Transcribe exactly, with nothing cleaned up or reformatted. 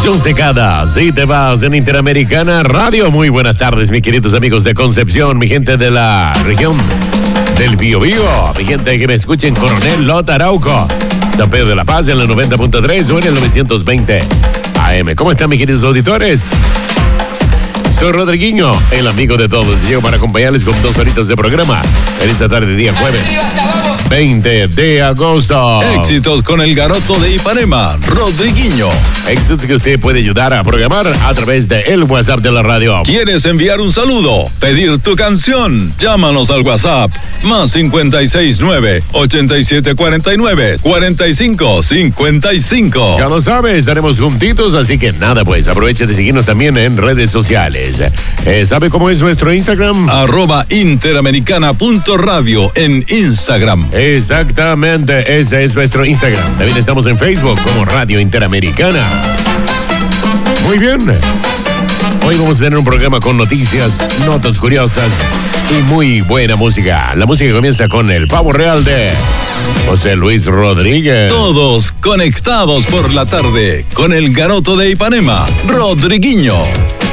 John Secada, si te vas en Interamericana Radio. Muy buenas tardes, mis queridos amigos de Concepción, mi gente de la región del Biobío, mi gente que me escucha en Coronel Lota Arauco, San Pedro de la Paz en la noventa punto tres o en el novecientos veinte A M. ¿Cómo están, mis queridos auditores? Soy Rodriguinho, el amigo de todos. Llego para acompañarles con dos horitas de programa en esta tarde, día jueves, veinte de agosto. Éxitos con el garoto de Ipanema, Rodriguinho. Éxitos que usted puede ayudar a programar a través de el WhatsApp de la radio. ¿Quieres enviar un saludo? ¿Pedir tu canción? Llámanos al WhatsApp más cincuenta y seis nueve, ochenta y siete cuarenta y nueve, cuarenta y cinco cincuenta y cinco. Ya lo sabes, estaremos juntitos, así que nada, pues aproveche de seguirnos también en redes sociales. Eh, ¿Sabe cómo es nuestro Instagram? Arroba interamericana punto radio en Instagram. Exactamente, ese es nuestro Instagram. También estamos en Facebook como Radio Interamericana. Muy bien. Hoy vamos a tener un programa con noticias, notas curiosas y muy buena música. La música comienza con el pavo real de José Luis Rodríguez. Todos conectados por la tarde con el garoto de Ipanema, Rodriguinho.